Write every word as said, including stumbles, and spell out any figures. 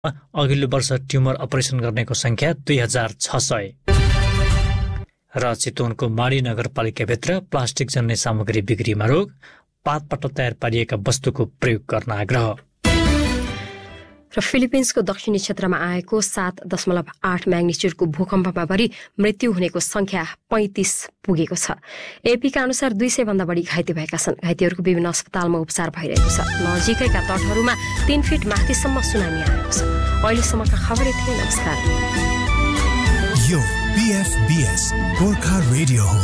अघिल्लो वर्ष tumour operation गर्नेको संख्या दुई हजार छ सय। र चितवनको माडी नगरपालिकाभित्र प्लास्टिक जन्ने सामग्री बिक्रीमा रोक, पातबाट तयार पारिएका वस्तुको प्रयोग गर्न आग्रह। र फिलिपिन्सको दक्षिणी क्षेत्रमा आएको सात दशमलव आठ म्याग्निच्युडको भूकम्पमा परि मृत्यु हुनेको संख्या पैंतिस पुगेको छ। एपीका अनुसार दुई सय भन्दा बढी घाइते भएका छन्। घाइतेहरूको विभिन्न अस्पतालमा उपचार भइरहेको छ। नजिकैका तटहरूमा तीन फिट माथिसम्म सुनामी आएको छ। अहिलेसम्मका खबर यति नै। नमस्कार। यो बीएफबीएस गोर्खा रेडियो हो।